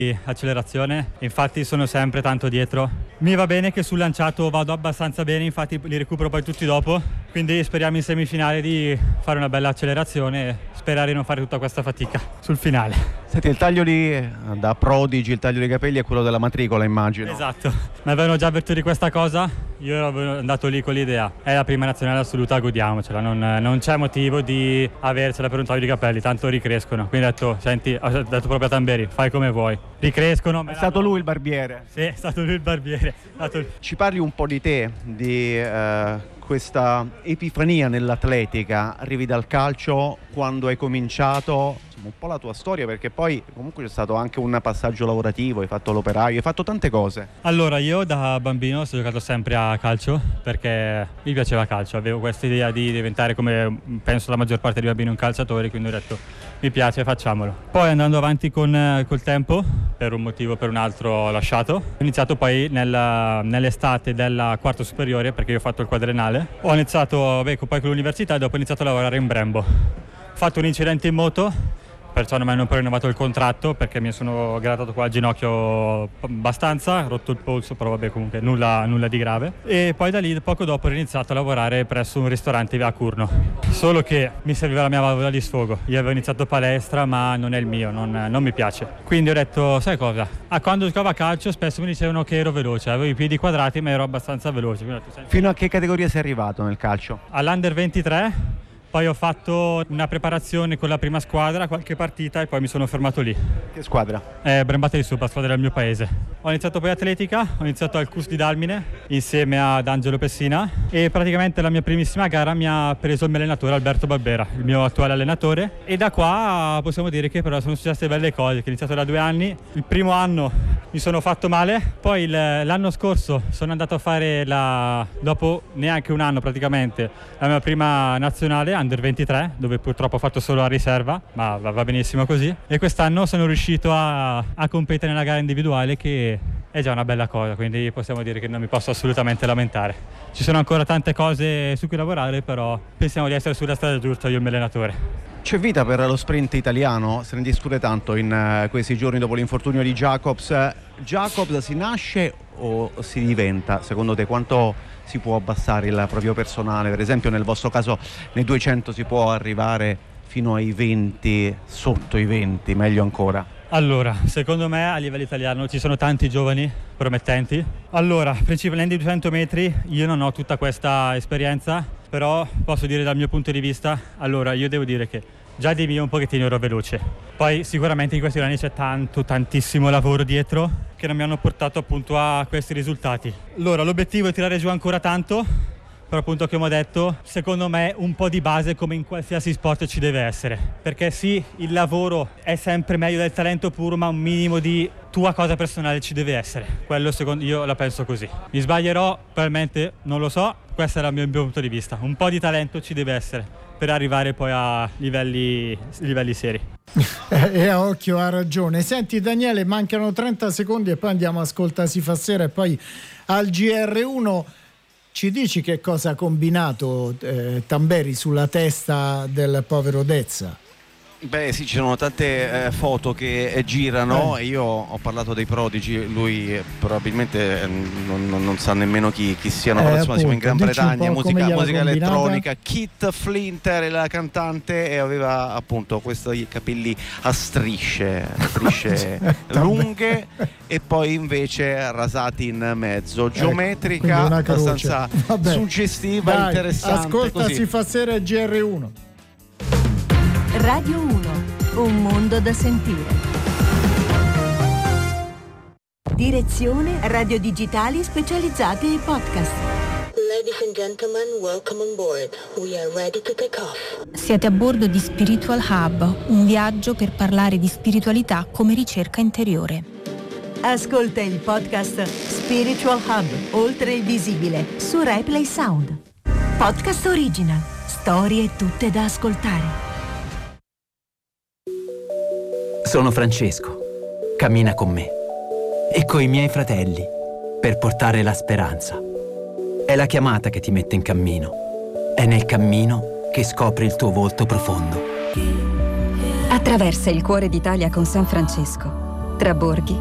accelerazione, infatti sono sempre tanto dietro. Mi va bene che sul lanciato vado abbastanza bene, infatti li recupero poi tutti dopo, quindi speriamo in semifinale di fare una bella accelerazione e sperare di non fare tutta questa fatica sul finale. Senti, il taglio da prodigi, il taglio dei capelli è quello della matricola, immagino. Esatto, mi avevano già avvertito di questa cosa, io ero andato lì con l'idea, è la prima nazionale assoluta, godiamocela, non c'è motivo di avercela per un taglio di capelli, tanto ricrescono. Quindi ho detto, senti, ho detto proprio a Tamberi, fai come vuoi, ricrescono. È stato lui il barbiere? Sì, è stato lui il barbiere. Ci parli un po' di te, di questa epifania nell'atletica, arrivi dal calcio, quando hai cominciato, insomma, un po' la tua storia, perché poi comunque c'è stato anche un passaggio lavorativo, hai fatto l'operaio, hai fatto tante cose. Allora, io da bambino ho giocato sempre a calcio perché mi piaceva calcio, avevo questa idea di diventare, come penso la maggior parte dei bambini, un calciatore, quindi ho detto mi piace, facciamolo. Poi andando avanti col tempo, per un motivo o per un altro ho lasciato. Ho iniziato poi nell'estate della quarta superiore, perché io ho fatto il quadriennale. Ho iniziato poi con l'università e dopo ho iniziato a lavorare in Brembo. Ho fatto un incidente in moto, perciò non mi hanno poi rinnovato il contratto perché mi sono grattato qua al ginocchio abbastanza, rotto il polso, però vabbè, comunque nulla di grave. E poi da lì poco dopo ho iniziato a lavorare presso un ristorante via Curno. Solo che mi serviva la mia valvola di sfogo. Io avevo iniziato palestra, ma non è il mio, non mi piace. Quindi ho detto, sai cosa? Quando giocavo a calcio spesso mi dicevano che ero veloce, avevo i piedi quadrati ma ero abbastanza veloce. Quindi ho detto, fino a che categoria sei arrivato nel calcio? All'Under 23. Poi ho fatto una preparazione con la prima squadra, qualche partita, e poi mi sono fermato lì. Che squadra? Brembate di Sopra, squadra del mio paese. Ho iniziato poi atletica, ho iniziato al CUS di Dalmine insieme ad Angelo Pessina e praticamente la mia primissima gara mi ha preso il mio allenatore Alberto Barbera, il mio attuale allenatore, e da qua possiamo dire che però sono successe belle cose, che ho iniziato da 2 anni. Il primo anno mi sono fatto male, poi l'anno scorso sono andato a fare dopo neanche un anno praticamente, la mia prima nazionale Under 23, dove purtroppo ho fatto solo la riserva, ma va benissimo così, e quest'anno sono riuscito a competere nella gara individuale, che è già una bella cosa, quindi possiamo dire che non mi posso assolutamente lamentare. Ci sono ancora tante cose su cui lavorare, però pensiamo di essere sulla strada giusta io e il mio allenatore. C'è vita per lo sprint italiano? Se ne discute tanto in questi giorni dopo l'infortunio di Jacobs. Jacobs si nasce o si diventa? Secondo te quanto si può abbassare il proprio personale? Per esempio nel vostro caso nei 200 si può arrivare fino ai 20, sotto i 20, meglio ancora? Allora, secondo me a livello italiano ci sono tanti giovani promettenti. Allora, principalmente di 200 metri io non ho tutta questa esperienza, però posso dire dal mio punto di vista, allora io devo dire che già di mio un pochettino ero veloce. Poi sicuramente in questi anni c'è tantissimo lavoro dietro che non mi hanno portato appunto a questi risultati. Allora, l'obiettivo è tirare giù ancora tanto, però appunto come ho detto, secondo me un po' di base come in qualsiasi sport ci deve essere, perché sì, il lavoro è sempre meglio del talento puro, ma un minimo di tua cosa personale ci deve essere. Quello secondo io la penso così. Mi sbaglierò, probabilmente non lo so, questo è il mio punto di vista. Un po' di talento ci deve essere per arrivare poi a livelli seri. E a occhio ha ragione. Senti Daniele, mancano 30 secondi e poi andiamo a Ascolta si fa sera e poi al GR1. Ci dici che cosa ha combinato Tamberi sulla testa del povero Dezza? Beh sì, ci sono tante foto che girano. Io ho parlato dei prodigi, lui probabilmente non sa nemmeno chi siano, però insomma siamo in Gran Bretagna, musica elettronica. Kit Flinter è la cantante e aveva appunto questi capelli a strisce lunghe e poi invece rasati in mezzo, geometrica, abbastanza suggestiva. Dai, interessante. Ascolta così. Si fa sera GR1. Radio 1, un mondo da sentire. Direzione Radio Digitali Specializzate e Podcast. Ladies and gentlemen, welcome on board. We are ready to take off. Siete a bordo di Spiritual Hub, un viaggio per parlare di spiritualità come ricerca interiore. Ascolta il podcast Spiritual Hub, oltre il visibile, su Replay Sound. Podcast original, storie tutte da ascoltare. Sono Francesco, cammina con me e coi miei fratelli per portare la speranza. È la chiamata che ti mette in cammino, è nel cammino che scopri il tuo volto profondo. Attraversa il cuore d'Italia con San Francesco. Tra borghi